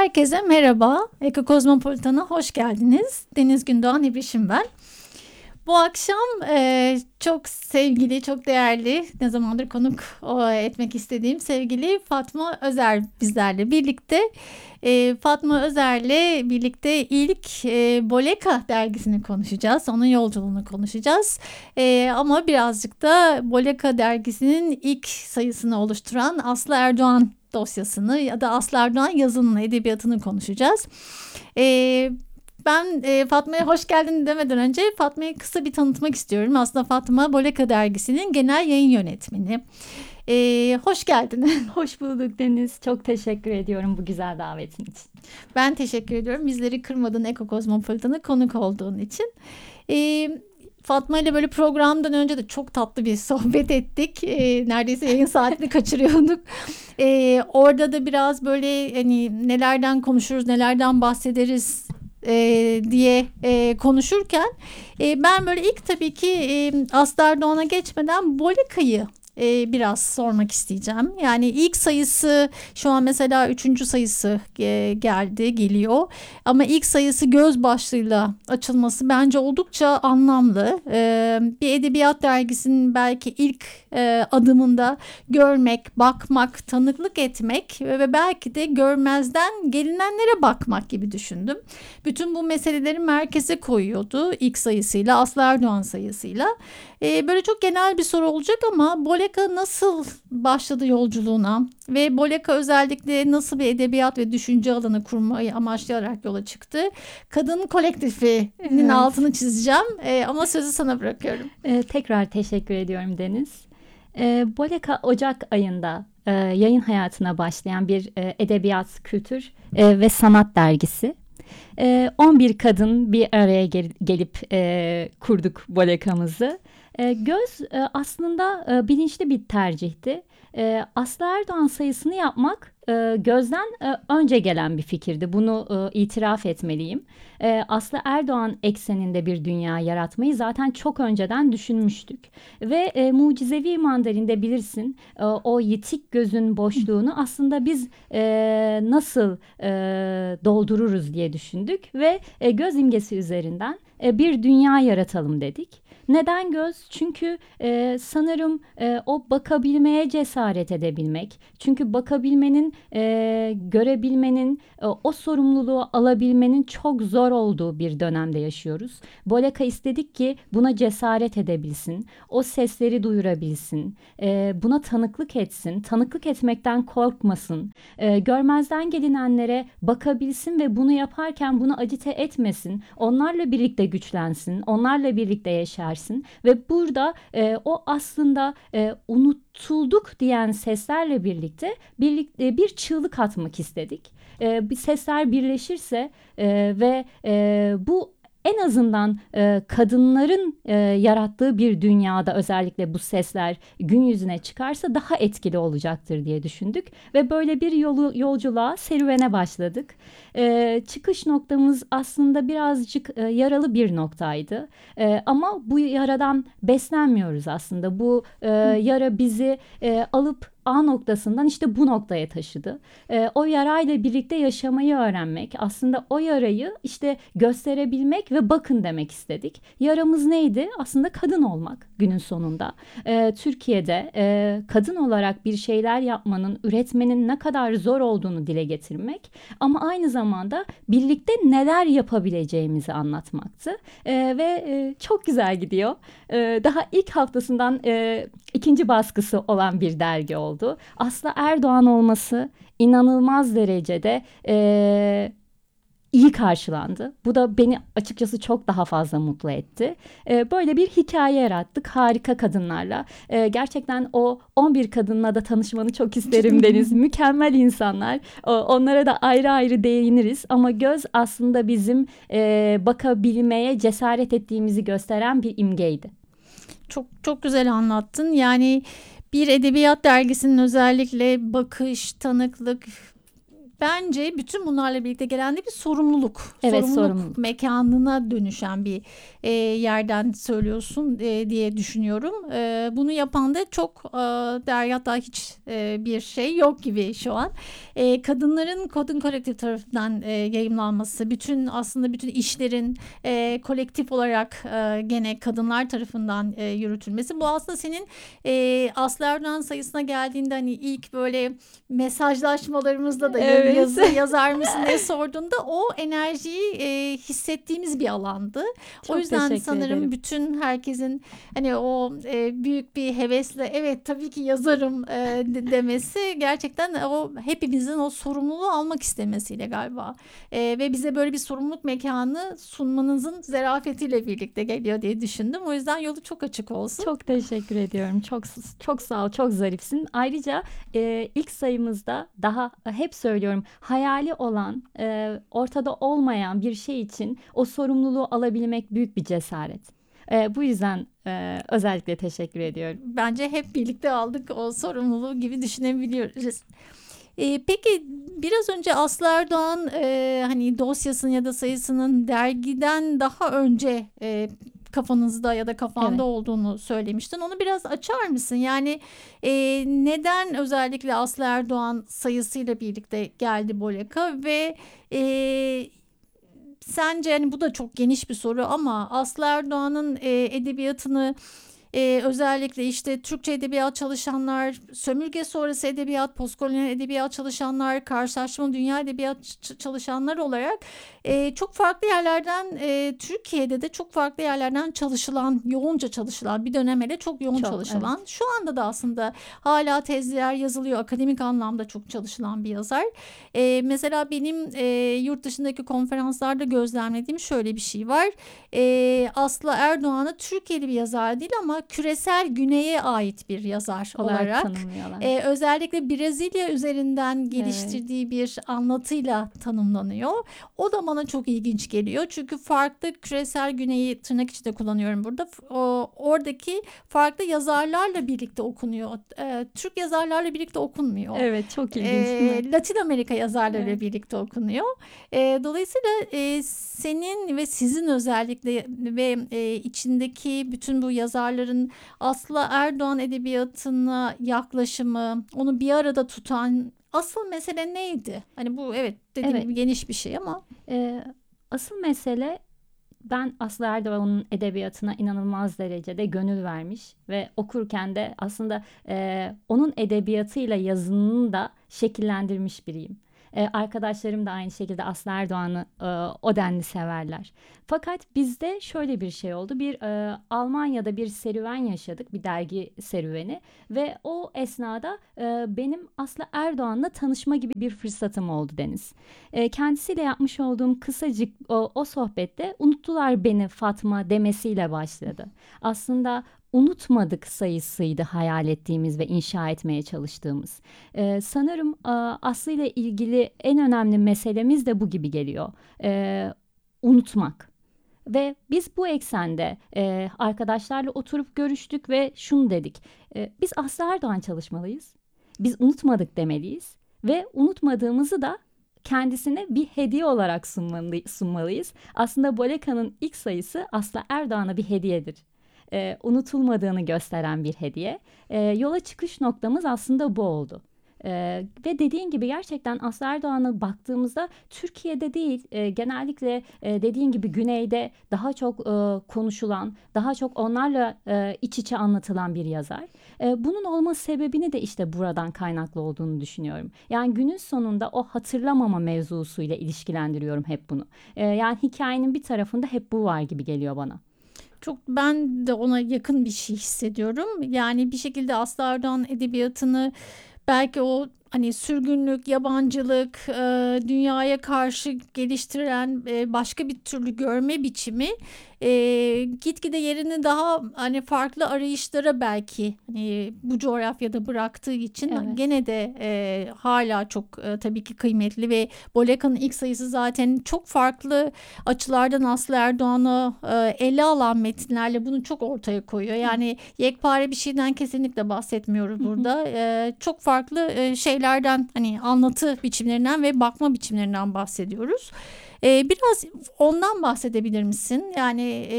Herkese merhaba. Eko Kozmopolitan'a hoş geldiniz. Deniz Gündoğan İbrişim ben. Bu akşam çok sevgili, çok değerli, ne zamandır konuk etmek istediğim sevgili Fatma Özer bizlerle birlikte. Fatma Özer'le birlikte ilk Boleka dergisini konuşacağız. Onun yolculuğunu konuşacağız. Ama birazcık da Boleka dergisinin ilk sayısını oluşturan Aslı Erdoğan dosyasını ya da Aslı Erdoğan yazınını, edebiyatını konuşacağız. Ben Fatma'ya hoş geldin demeden önce Fatma'yı kısa bir tanıtmak istiyorum. Aslında Fatma Boleka dergisinin genel yayın yönetmeni. Hoş geldin. Hoş bulduk Deniz. Çok teşekkür ediyorum bu güzel davetin için. Ben teşekkür ediyorum. Bizleri kırmadın, Eko Kozmopolitan'a konuk olduğun için. Fatma ile böyle programdan önce de çok tatlı bir sohbet ettik. Neredeyse yayın saatini kaçırıyorduk. Orada da biraz böyle hani nelerden konuşuruz, nelerden bahsederiz diye konuşurken ben böyle ilk tabii ki Aslı Erdoğan'a geçmeden Boleka'yı biraz sormak isteyeceğim. Yani ilk sayısı şu an mesela 3. sayısı geliyor. Ama ilk sayısı göz başlığıyla açılması bence oldukça anlamlı. Bir edebiyat dergisinin belki ilk adımında görmek, bakmak, tanıklık etmek ve belki de görmezden gelinenlere bakmak gibi düşündüm. Bütün bu meseleleri merkeze koyuyordu ilk sayısıyla, Aslı Erdoğan sayısıyla. Böyle çok genel bir soru olacak ama Boleka nasıl başladı yolculuğuna ve Boleka özellikle nasıl bir edebiyat ve düşünce alanı kurmayı amaçlayarak yola çıktı? Kadın kolektifinin altını çizeceğim ama sözü sana bırakıyorum. Tekrar teşekkür ediyorum Deniz. Boleka Ocak ayında yayın hayatına başlayan bir edebiyat, kültür ve sanat dergisi. 11 kadın bir araya gelip kurduk Boleka'mızı. Göz aslında bilinçli bir tercihti. Aslı Erdoğan sayısını yapmak gözden önce gelen bir fikirdi. Bunu itiraf etmeliyim. Aslı Erdoğan ekseninde bir dünya yaratmayı zaten çok önceden düşünmüştük. Ve mucizevi mandalinde bilirsin o yitik gözün boşluğunu aslında biz nasıl doldururuz diye düşündük. Ve göz imgesi üzerinden bir dünya yaratalım dedik. Neden göz? Çünkü sanırım o bakabilmeye cesaret edebilmek. Çünkü bakabilmenin, görebilmenin, o sorumluluğu alabilmenin çok zor olduğu bir dönemde yaşıyoruz. Boleka istedik ki buna cesaret edebilsin, o sesleri duyurabilsin, buna tanıklık etsin, tanıklık etmekten korkmasın, görmezden gelinenlere bakabilsin ve bunu yaparken bunu acite etmesin, onlarla birlikte güçlensin, onlarla birlikte yaşarsın. Ve burada o aslında unutulduk diyen seslerle birlikte bir çığlık atmak istedik. Bir sesler birleşirse ve bu en azından kadınların yarattığı bir dünyada özellikle bu sesler gün yüzüne çıkarsa daha etkili olacaktır diye düşündük. Ve böyle bir yolculuğa, serüvene başladık. Çıkış noktamız aslında birazcık yaralı bir noktaydı. Ama bu yaradan beslenmiyoruz aslında. Bu yara bizi alıp A noktasından işte bu noktaya taşıdı. O yarayla birlikte yaşamayı öğrenmek, aslında o yarayı işte gösterebilmek ve bakın demek istedik. Yaramız neydi? Aslında kadın olmak günün sonunda. Türkiye'de kadın olarak bir şeyler yapmanın, üretmenin ne kadar zor olduğunu dile getirmek ama aynı zamanda birlikte neler yapabileceğimizi anlatmaktı. Ve çok güzel gidiyor. Daha ilk haftasından ikinci baskısı olan bir dergi oldu. Aslı Erdoğan olması inanılmaz derecede iyi karşılandı. Bu da beni açıkçası çok daha fazla mutlu etti. Böyle bir hikaye yarattık harika kadınlarla. Gerçekten o 11 kadınla da tanışmanı çok isterim Deniz. Mükemmel insanlar. Onlara da ayrı ayrı değiniriz. Ama göz aslında bizim bakabilmeye cesaret ettiğimizi gösteren bir imgeydi. Çok çok güzel anlattın. Yani bir edebiyat dergisinin özellikle bakış, tanıklık, bence bütün bunlarla birlikte gelen de bir sorumluluk. Evet, sorumluluk mekanına dönüşen bir yerden söylüyorsun diye düşünüyorum. Bunu yapan da çok hatta hiç bir şey yok gibi şu an. Kadınların Kadın Kolektif tarafından yayımlanması, aslında bütün işlerin kolektif olarak gene kadınlar tarafından yürütülmesi. Bu aslında senin Aslı Erdoğan sayısına geldiğinde hani ilk böyle mesajlaşmalarımızda da yazı yazar mısın diye sorduğunda o enerjiyi hissettiğimiz bir alandı. Çok o yüzden sanırım ederim. bütün herkesin hani o büyük bir hevesle evet tabii ki yazarım demesi gerçekten o hepimizin o sorumluluğu almak istemesiyle galiba. Ve bize böyle bir sorumluluk mekanı sunmanızın zarafetiyle birlikte geliyor diye düşündüm. O yüzden yolu çok açık olsun. Çok teşekkür ediyorum. Çok sağ ol. Çok zarifsin. Ayrıca ilk sayımızda daha hep söylüyorum, hayali olan, ortada olmayan bir şey için o sorumluluğu alabilmek büyük bir cesaret. Bu yüzden özellikle teşekkür ediyorum. Bence hep birlikte aldık o sorumluluğu gibi düşünebiliyoruz. Peki biraz önce Aslı Erdoğan hani dosyasının ya da sayısının dergiden daha önce kafanızda ya da kafanda olduğunu söylemiştin. Onu biraz açar mısın? Yani neden özellikle Aslı Erdoğan sayısıyla birlikte geldi Boleka ve sence hani bu da çok geniş bir soru ama Aslı Erdoğan'ın edebiyatını özellikle işte Türkçe edebiyat çalışanlar, sömürge sonrası edebiyat, postkolonyal edebiyat çalışanlar, karşılaştırmalı dünya edebiyat çalışanlar olarak çok farklı yerlerden Türkiye'de de çok farklı yerlerden çalışılan, yoğunca çalışılan bir dönem hele çok yoğun çalışılan. Evet. Şu anda da aslında hala tezler yazılıyor. Akademik anlamda çok çalışılan bir yazar. Mesela benim yurt dışındaki konferanslarda gözlemlediğim şöyle bir şey var. Aslı Erdoğan'ı Türkiye'li bir yazar değil ama küresel güneye ait bir yazar olarak özellikle Brezilya üzerinden geliştirdiği bir anlatıyla tanımlanıyor. O da bana çok ilginç geliyor. Çünkü farklı küresel güneyi tırnak içinde kullanıyorum burada. Oradaki farklı yazarlarla birlikte okunuyor. Türk yazarlarla birlikte okunmuyor. Evet, çok ilginç. Latin Amerika yazarlarıyla birlikte okunuyor. Dolayısıyla senin ve sizin özellikle ve içindeki bütün bu yazarların Aslı Erdoğan edebiyatına yaklaşımı, onu bir arada tutan asıl mesele neydi? Hani bu dediğim gibi geniş bir şey ama. Asıl mesele, ben Aslı Erdoğan'ın edebiyatına inanılmaz derecede gönül vermiş ve okurken de aslında onun edebiyatıyla yazınını da şekillendirmiş biriyim. Arkadaşlarım da aynı şekilde Aslı Erdoğan'ı o denli severler. Fakat bizde şöyle bir şey oldu. Almanya'da bir serüven yaşadık, bir dergi serüveni ve o esnada benim Aslı Erdoğan'la tanışma gibi bir fırsatım oldu Deniz. Kendisiyle yapmış olduğum kısacık o sohbette "unuttular beni Fatma" demesiyle başladı. Aslında unutmadık sayısıydı hayal ettiğimiz ve inşa etmeye çalıştığımız. Sanırım Aslı ile ilgili en önemli meselemiz de bu gibi geliyor. Unutmak. Ve biz bu eksende arkadaşlarla oturup görüştük ve şunu dedik. Biz Aslı Erdoğan çalışmalıyız. Biz unutmadık demeliyiz. Ve unutmadığımızı da kendisine bir hediye olarak sunmalıyız. Aslında Boleka'nın ilk sayısı Aslı Erdoğan'a bir hediyedir. Unutulmadığını gösteren bir hediye. Yola çıkış noktamız aslında bu oldu. Ve dediğin gibi gerçekten Aslı Erdoğan'a baktığımızda Türkiye'de değil, genellikle dediğin gibi güneyde daha çok konuşulan, daha çok onlarla iç içe anlatılan bir yazar. Bunun olması sebebini de işte buradan kaynaklı olduğunu düşünüyorum. Yani günün sonunda o hatırlamama mevzusuyla ilişkilendiriyorum hep bunu. Yani hikayenin bir tarafında hep bu var gibi geliyor bana. Ben de ona yakın bir şey hissediyorum. Yani bir şekilde Aslı Erdoğan edebiyatını belki o hani sürgünlük, yabancılık, dünyaya karşı geliştirilen başka bir türlü görme biçimi gitgide yerini daha hani farklı arayışlara belki hani bu coğrafyada bıraktığı için Evet. gene de hala çok tabii ki kıymetli ve Boleka'nın ilk sayısı zaten çok farklı açılardan Aslı Erdoğan'ı ele alan metinlerle bunu çok ortaya koyuyor. Yani yekpare bir şeyden kesinlikle bahsetmiyoruz burada. Çok farklı şeylerden hani anlatı biçimlerinden ve bakma biçimlerinden bahsediyoruz. Biraz ondan bahsedebilir misin? Yani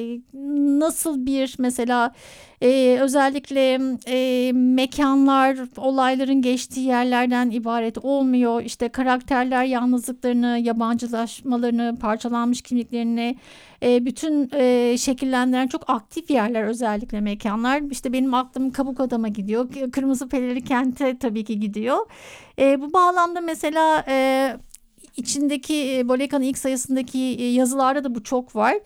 nasıl bir mesela özellikle mekanlar olayların geçtiği yerlerden ibaret olmuyor. İşte karakterler yalnızlıklarını, yabancılaşmalarını, parçalanmış kimliklerini bütün şekillendiren çok aktif yerler özellikle mekanlar. İşte benim aklım Kabukadam'a gidiyor. Kırmızı Perili Kent'e tabii ki gidiyor. Bu bağlamda mesela içindeki Boleka'nın ilk sayısındaki yazılarda da bu çok var.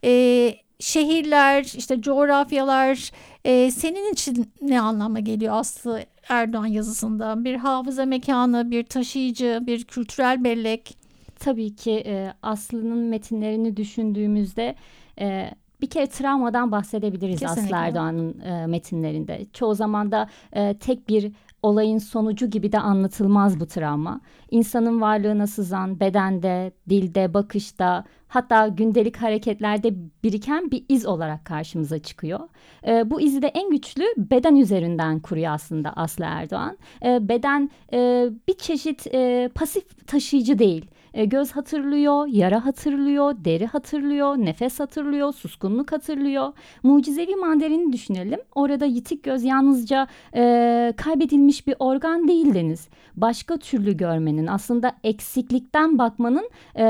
Şehirler, işte coğrafyalar senin için ne anlama geliyor Aslı Erdoğan yazısında? Bir hafıza mekanı, bir taşıyıcı, bir kültürel bellek. Tabii ki Aslı'nın metinlerini düşündüğümüzde bir kere travmadan bahsedebiliriz. Kesinlikle. Aslı Erdoğan'ın metinlerinde. Çoğu zaman da tek bir olayın sonucu gibi de anlatılmaz bu travma. İnsanın varlığına sızan, bedende, dilde, bakışta, hatta gündelik hareketlerde biriken bir iz olarak karşımıza çıkıyor. Bu izi de en güçlü beden üzerinden kuruyor aslında Aslı Erdoğan. Beden bir çeşit pasif taşıyıcı değil. Göz hatırlıyor, yara hatırlıyor, deri hatırlıyor, nefes hatırlıyor, suskunluk hatırlıyor. Mucizevi Mandarin'i düşünelim. Orada yitik göz yalnızca kaybedilmiş bir organ değil Deniz. Başka türlü görmenin, aslında eksiklikten bakmanın,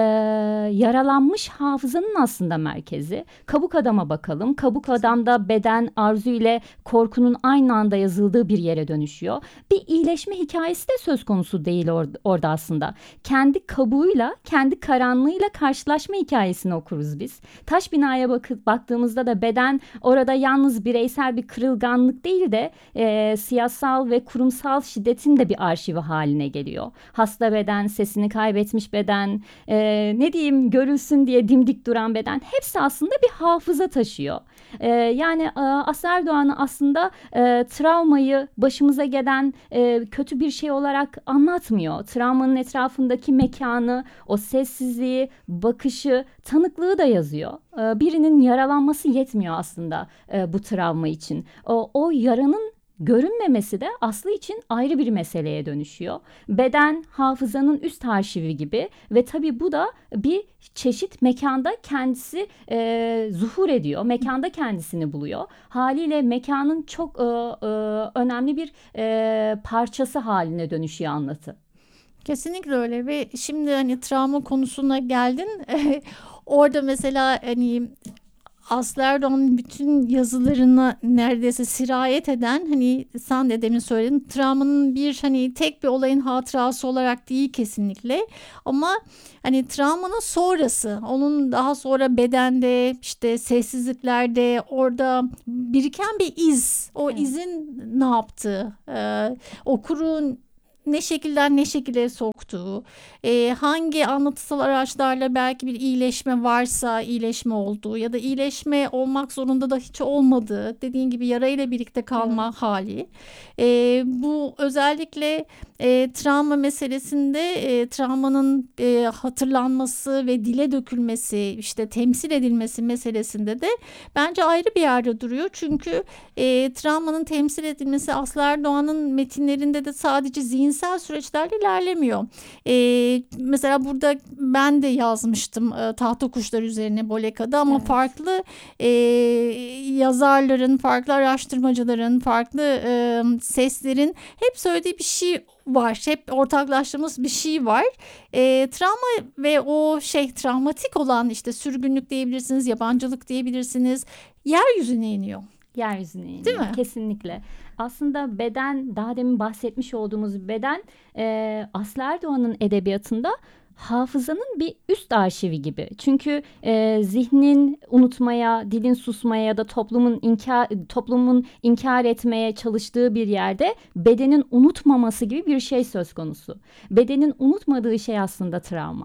yaralanmış hafızanın aslında merkezi. Kabukadam'a bakalım. Kabukadam'da beden, arzu ile korkunun aynı anda yazıldığı bir yere dönüşüyor. Bir iyileşme hikayesi de söz konusu değil orada aslında. Kendi kabuğuyla, kendi karanlığıyla karşılaşma hikayesini okuruz biz. Taş binaya baktığımızda da beden orada yalnız bireysel bir kırılganlık değil de siyasal ve kurumsal şiddetin de bir arşivi haline geliyor. Hasta beden, sesini kaybetmiş beden, ne diyeyim, görülsün diye dimdik duran beden, hepsi aslında bir hafıza taşıyor. Yani Aslı Erdoğan'ı aslında travmayı başımıza gelen kötü bir şey olarak anlatmıyor. Travmanın etrafındaki mekanı, o sessizliği, bakışı, tanıklığı da yazıyor. Birinin yaralanması yetmiyor aslında bu travma için. O yaranın görünmemesi de Aslı için ayrı bir meseleye dönüşüyor. Beden hafızanın üst arşivi gibi ve tabii bu da bir çeşit mekanda kendisi zuhur ediyor. Mekanda kendisini buluyor. Haliyle mekanın çok önemli bir parçası haline dönüşüyor anlatı. Kesinlikle öyle ve şimdi hani travma konusuna geldin. Orada mesela hani Aslı Erdoğan'ın bütün yazılarına neredeyse sirayet eden, hani sen de demin söyledin, travmanın bir hani tek bir olayın hatırası olarak değil kesinlikle, ama hani travmanın sonrası, onun daha sonra bedende, işte sessizliklerde orada biriken bir iz, o Evet. izin ne yaptığı, okurun ne şekilden ne şekilde soktuğu, hangi anlatısal araçlarla belki bir iyileşme varsa iyileşme olduğu ya da iyileşme olmak zorunda da hiç olmadığı, dediğin gibi yarayla birlikte kalma hali. Bu özellikle travma meselesinde travmanın hatırlanması ve dile dökülmesi, işte temsil edilmesi meselesinde de bence ayrı bir yerde duruyor. Çünkü travmanın temsil edilmesi Aslı Erdoğan'ın metinlerinde de sadece zihinsel süreçlerle ilerlemiyor. Mesela burada ben de yazmıştım tahta kuşları üzerine Boleka'da, ama Evet. farklı yazarların, farklı araştırmacıların, farklı seslerin hep söylediği bir şey var. Hep ortaklaştığımız bir şey var. Travma ve o travmatik olan, işte sürgünlük diyebilirsiniz, yabancılık diyebilirsiniz, yeryüzüne iniyor. Yeryüzüne iniyor. Değil mi? Kesinlikle. Aslında beden, daha demin bahsetmiş olduğumuz beden, Aslı Erdoğan'ın edebiyatında hafızanın bir üst arşivi gibi. Çünkü zihnin unutmaya, dilin susmaya ya da toplumun inkar etmeye çalıştığı bir yerde bedenin unutmaması gibi bir şey söz konusu. Bedenin unutmadığı şey aslında travma.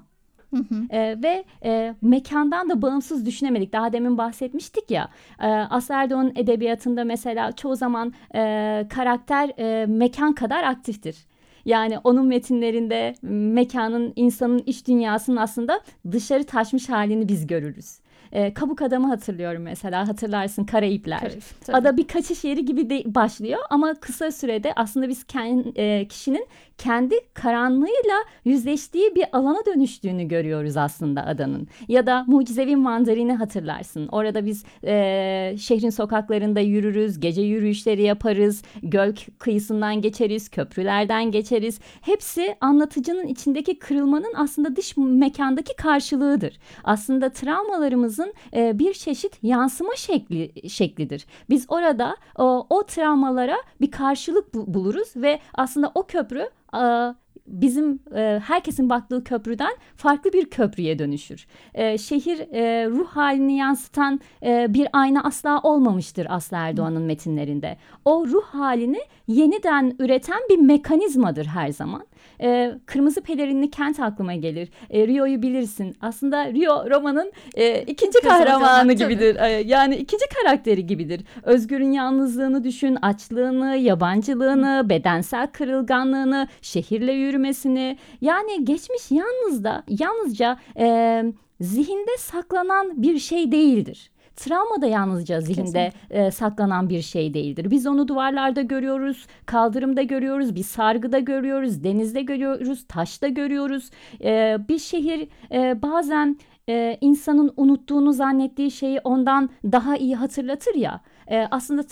Ve mekandan da bağımsız düşünemedik. Daha demin bahsetmiştik ya. Aslı Erdoğan'ın edebiyatında mesela çoğu zaman karakter mekan kadar aktiftir. Yani onun metinlerinde mekanın, insanın iç dünyasının aslında dışarı taşmış halini biz görürüz. Kabuk Adam'ı hatırlıyorum mesela, hatırlarsın, Karayipler. Ada bir kaçış yeri gibi de başlıyor ama kısa sürede aslında biz kişinin kendi karanlığıyla yüzleştiği bir alana dönüştüğünü görüyoruz aslında adanın. Ya da Mucizevi Mandarin'i hatırlarsın. Orada biz şehrin sokaklarında yürürüz, gece yürüyüşleri yaparız, göl kıyısından geçeriz, köprülerden geçeriz. Hepsi anlatıcının içindeki kırılmanın aslında dış mekandaki karşılığıdır. Aslında travmalarımızın bir çeşit yansıma şeklidir. Biz orada o travmalara bir karşılık buluruz ve aslında o köprü bizim herkesin baktığı köprüden farklı bir köprüye dönüşür. Şehir ruh halini yansıtan bir ayna asla olmamıştır Aslı Erdoğan'ın metinlerinde. O ruh halini yeniden üreten bir mekanizmadır her zaman. Kırmızı pelerinli kent aklıma gelir. Rio'yu bilirsin. Aslında Rio romanın ikinci kahramanı gibidir. Yani ikinci karakteri gibidir. Özgür'ün yalnızlığını düşün, açlığını, yabancılığını, bedensel kırılganlığını, şehirle yürümesini. Yani geçmiş yalnızca zihinde saklanan bir şey değildir. Travma da yalnızca zihinde saklanan bir şey değildir. Biz onu duvarlarda görüyoruz, kaldırımda görüyoruz, bir sargıda görüyoruz, denizde görüyoruz, taşta görüyoruz. Bir şehir bazen insanın unuttuğunu zannettiği şeyi ondan daha iyi hatırlatır ya. Aslında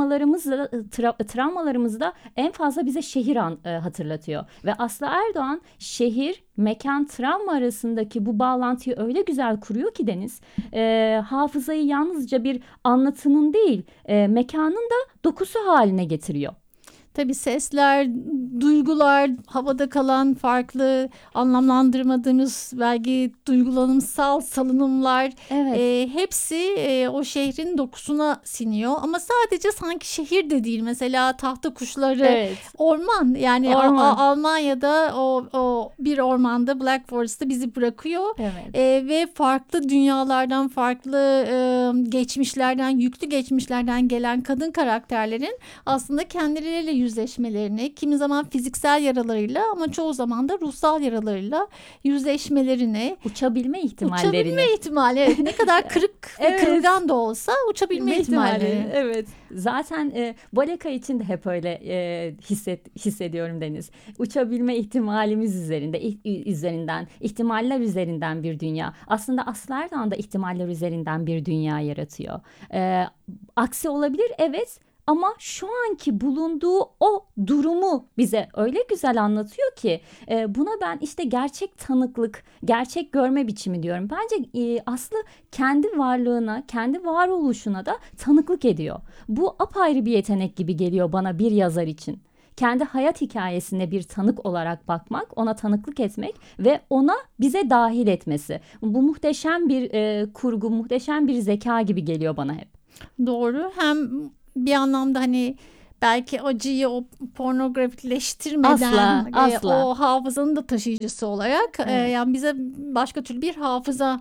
travmalarımız da en fazla bize şehir hatırlatıyor. Ve Aslı Erdoğan şehir, mekan, travma arasındaki bu bağlantıyı öyle güzel kuruyor ki Deniz. Hafızayı yalnızca bir anlatının değil, mekanın da dokusu haline getiriyor. Tabii sesler, duygular, havada kalan farklı anlamlandırmadığımız belki duygulanımsal salınımlar, hepsi o şehrin dokusuna siniyor. Ama sadece sanki şehir de değil. Mesela tahta kuşları, orman. Yani Almanya'da o bir ormanda, Black Forest'ta bizi bırakıyor. Ve farklı dünyalardan, farklı geçmişlerden, yüklü geçmişlerden gelen kadın karakterlerin aslında kendileriyle yüzleşmelerini, kimi zaman fiziksel yaralarıyla ama çoğu zaman da ruhsal yaralarıyla yüzleşmelerini, uçabilme ihtimali, ne kadar kırık ve kırılgan da olsa uçabilme ihtimali. Evet. Zaten Boleka için de hep öyle hissediyorum Deniz. Uçabilme ihtimalimiz üzerinden, ihtimaller üzerinden bir dünya. Aslında Aslı Erdoğan da ihtimaller üzerinden bir dünya yaratıyor. Aksi olabilir, evet. Ama şu anki bulunduğu o durumu bize öyle güzel anlatıyor ki buna ben işte gerçek tanıklık, gerçek görme biçimi diyorum. Bence Aslı kendi varlığına, kendi varoluşuna da tanıklık ediyor. Bu apayrı bir yetenek gibi geliyor bana bir yazar için. Kendi hayat hikayesine bir tanık olarak bakmak, ona tanıklık etmek ve ona bize dahil etmesi. Bu muhteşem bir kurgu, muhteşem bir zeka gibi geliyor bana hep. Doğru. Hem bir anlamda hani belki acıyı o pornografikleştirmeden asla. O hafızanın da taşıyıcısı olarak yani bize başka türlü bir hafıza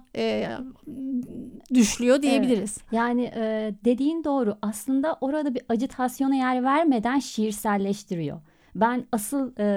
düşlüyor diyebiliriz. Evet. Yani dediğin doğru. Aslında orada bir acitasyona yer vermeden şiirselleştiriyor. Ben asıl